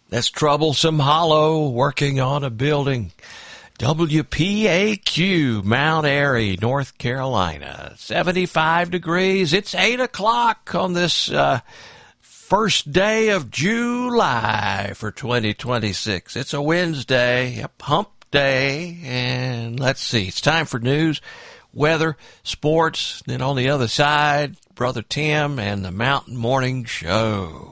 That's Troublesome Hollow working on a building. WPAQ, Mount Airy, North Carolina. 75 degrees. It's 8 o'clock on this first day of July for 2026. It's a Wednesday, a hump day. And let's see, it's time for news, weather, sports. Then on the other side, Brother Tim and the Mountain Morning Show.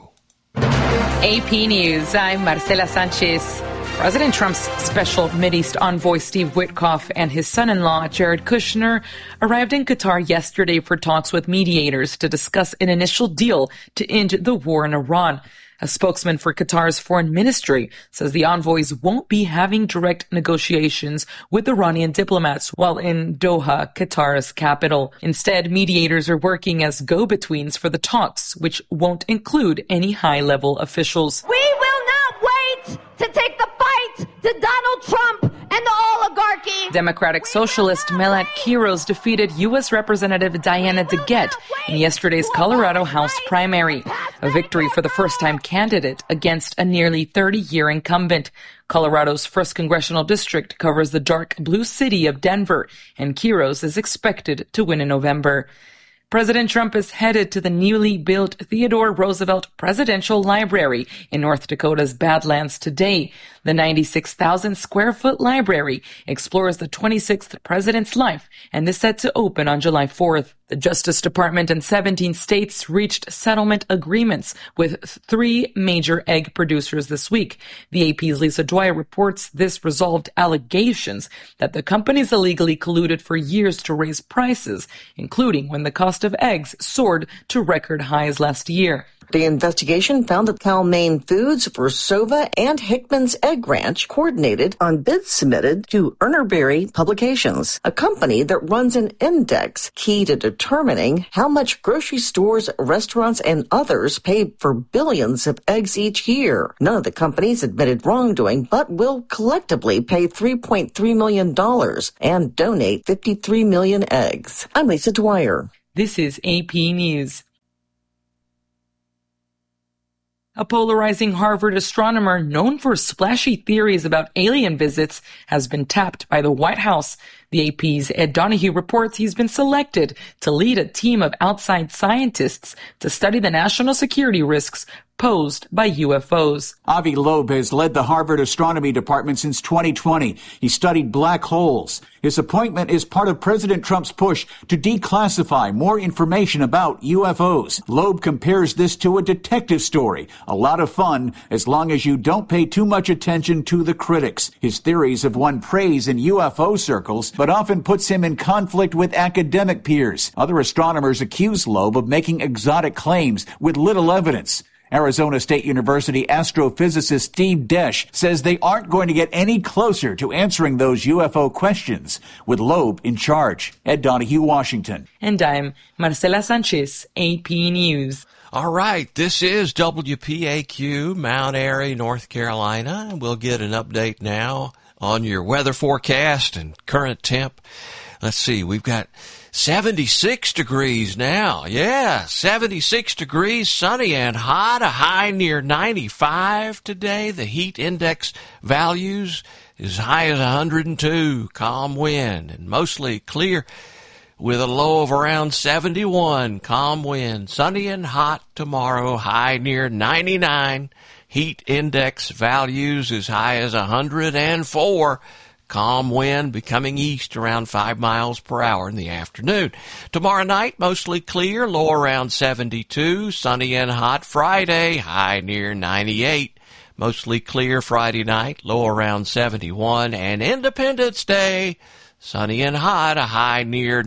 AP News, I'm Marcela Sanchez. President Trump's special Mideast envoy Steve Witkoff and his son-in-law Jared Kushner arrived in Qatar yesterday for talks with mediators to discuss an initial deal to end the war in Iran. A spokesman for Qatar's foreign ministry says the envoys won't be having direct negotiations with Iranian diplomats while in Doha, Qatar's capital. Instead, mediators are working as go-betweens for the talks, which won't include any high-level officials. We will not wait to take the fight to Donald Trump and the oligarchy. Democratic Socialist Melat Quiros defeated U.S. Representative Diana DeGette in yesterday's Colorado House primary, a victory for the first-time candidate against a nearly 30-year incumbent. Colorado's 1st Congressional District covers the dark blue city of Denver, and Quiros is expected to win in November. President Trump is headed to the newly built Theodore Roosevelt Presidential Library in North Dakota's Badlands today. The 96,000-square-foot library explores the 26th president's life and is set to open on July 4th. The Justice Department and 17 states reached settlement agreements with 3 major egg producers this week. The AP's Lisa Dwyer reports this resolved allegations that the companies illegally colluded for years to raise prices, including when the cost of eggs soared to record highs last year. The investigation found that Cal-Maine Foods, Versova, and Hickman's Egg Ranch coordinated on bids submitted to Urnerberry Publications, a company that runs an index key to determining how much grocery stores, restaurants, and others pay for billions of eggs each year. None of the companies admitted wrongdoing, but will collectively pay $3.3 million and donate 53 million eggs. I'm Lisa Dwyer. This is AP News. A polarizing Harvard astronomer known for splashy theories about alien visits has been tapped by the White House. The AP's Ed Donahue reports he's been selected to lead a team of outside scientists to study the national security risks posed by UFOs. Avi Loeb has led the Harvard Astronomy Department since 2020. He studied black holes. His appointment is part of President Trump's push to declassify more information about UFOs. Loeb compares this to a detective story. A lot of fun, as long as you don't pay too much attention to the critics. His theories have won praise in UFO circles, but often puts him in conflict with academic peers. Other astronomers accuse Loeb of making exotic claims with little evidence. Arizona State University astrophysicist Steve Desch says they aren't going to get any closer to answering those UFO questions, with Loeb in charge. Ed Donahue, Washington. And I'm Marcela Sanchez, AP News. All right, this is WPAQ, Mount Airy, North Carolina. We'll get an update now on your weather forecast and current temp. Let's see, we've got 76 degrees now. Yeah, 76 degrees, sunny and hot, a high near 95 today. The heat index values as high as 102, calm wind and mostly clear with a low of around 71, calm wind. Sunny and hot tomorrow, high near 99. Heat index values as high as 104. Calm wind becoming east around 5 miles per hour in the afternoon. Tomorrow night, mostly clear, low around 72. Sunny and hot Friday, high near 98. Mostly clear Friday night, low around 71. And Independence Day, sunny and hot, a high near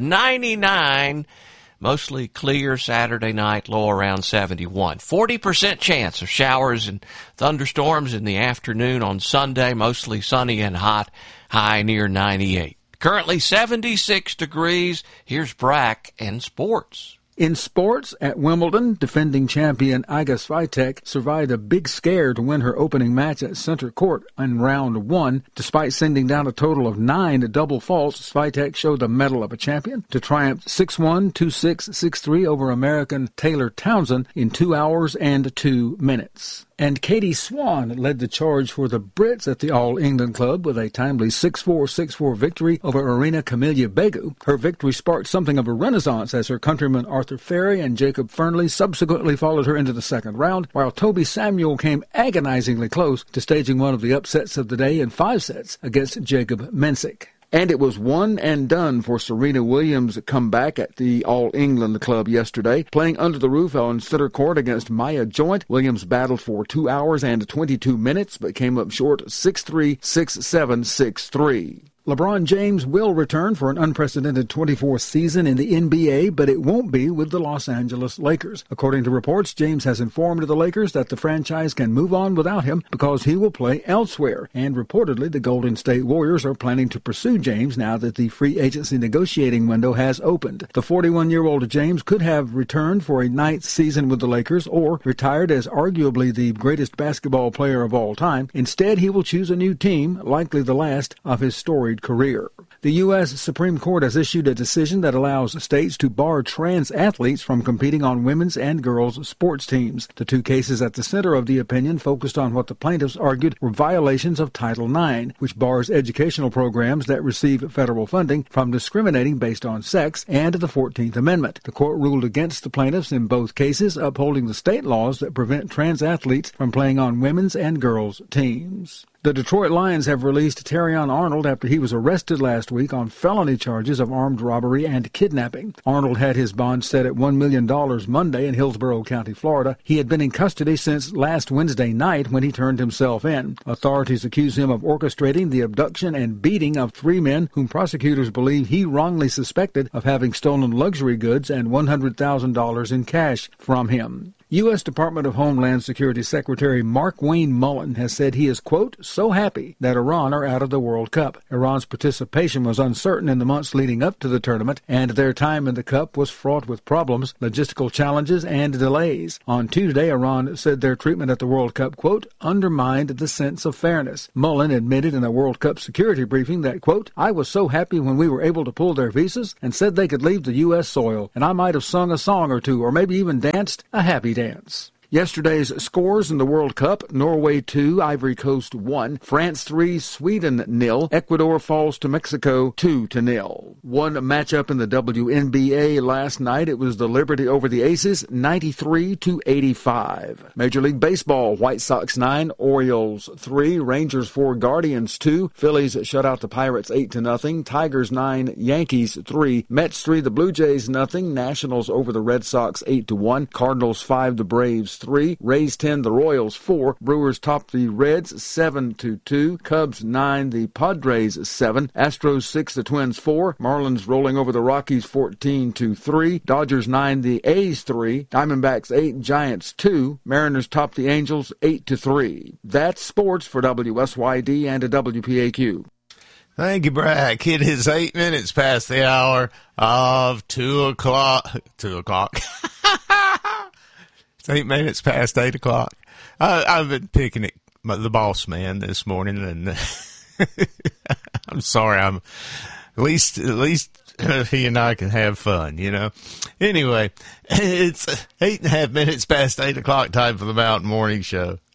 99. Mostly clear Saturday night, low around 71. 40% chance of showers and thunderstorms in the afternoon on Sunday, mostly sunny and hot, high near 98. Currently 76 degrees. Here's Brack and sports. In sports, at Wimbledon, defending champion Iga Swiatek survived a big scare to win her opening match at center court in round 1. Despite sending down a total of 9 double faults, Swiatek showed the mettle of a champion to triumph 6-1, 2-6, 6-3 over American Taylor Townsend in 2 hours and 2 minutes. And Katie Swan led the charge for the Brits at the All England Club with a timely 6-4, 6-4 victory over Arena Camelia Begu. Her victory sparked something of a renaissance as her countrymen Arthur Ferry and Jacob Fernley subsequently followed her into the second round, while Toby Samuel came agonizingly close to staging one of the upsets of the day in 5 sets against Jacob Mensik. And it was one and done for Serena Williams' comeback at the All England Club yesterday. Playing under the roof on center court against Maya Joint, Williams battled for 2 hours and 22 minutes, but came up short 6-3, 6-7, 6-3. LeBron James will return for an unprecedented 24th season in the NBA, but it won't be with the Los Angeles Lakers. According to reports, James has informed the Lakers that the franchise can move on without him because he will play elsewhere. And reportedly, the Golden State Warriors are planning to pursue James now that the free agency negotiating window has opened. The 41-year-old James could have returned for a 9th season with the Lakers or retired as arguably the greatest basketball player of all time. Instead, he will choose a new team, likely the last of his storied career. The U.S. Supreme Court has issued a decision that allows states to bar trans athletes from competing on women's and girls' sports teams. The 2 cases at the center of the opinion focused on what the plaintiffs argued were violations of Title IX, which bars educational programs that receive federal funding from discriminating based on sex, and the 14th Amendment. The court ruled against the plaintiffs in both cases, upholding the state laws that prevent trans athletes from playing on women's and girls' teams. The Detroit Lions have released Terrion Arnold after he was arrested last week on felony charges of armed robbery and kidnapping. Arnold had his bond set at $1 million Monday in Hillsborough County, Florida. He had been in custody since last Wednesday night when he turned himself in. Authorities accuse him of orchestrating the abduction and beating of 3 men whom prosecutors believe he wrongly suspected of having stolen luxury goods and $100,000 in cash from him. U.S. Department of Homeland Security Secretary Mark Wayne Mullen has said he is, quote, so happy that Iran are out of the World Cup. Iran's participation was uncertain in the months leading up to the tournament, and their time in the Cup was fraught with problems, logistical challenges, and delays. On Tuesday, Iran said their treatment at the World Cup, quote, undermined the sense of fairness. Mullen admitted in a World Cup security briefing that, quote, I was so happy when we were able to pull their visas and said they could leave the U.S. soil, and I might have sung a song or two, or maybe even danced a happy dance. Yesterday's scores in the World Cup: Norway 2, Ivory Coast 1, France 3, Sweden 0, Ecuador falls to Mexico 2-0. One matchup in the WNBA last night, it was the Liberty over the Aces 93-85. Major League Baseball: White Sox 9, Orioles 3, Rangers 4, Guardians 2, Phillies shut out the Pirates 8-0, Tigers 9, Yankees 3, Mets 3, the Blue Jays 0, Nationals over the Red Sox 8-1, Cardinals 5, the Braves 3, Rays 10, the Royals 4, Brewers top the Reds 7-2, Cubs 9, the Padres 7, Astros 6, the Twins 4, Marlins rolling over the Rockies 14-3, Dodgers 9, the A's 3, Diamondbacks 8, Giants 2, Mariners top the Angels 8-3. That's sports for WSYD and WPAQ. Thank you, Brack. It is 8 minutes past the hour of 2 o'clock. 2 o'clock. It's 8 minutes past 8 o'clock. I've been picking at the boss man this morning, and I'm sorry. At least he and I can have fun, you know. Anyway, it's 8.5 minutes past 8 o'clock. Time for the Mountain Morning Show.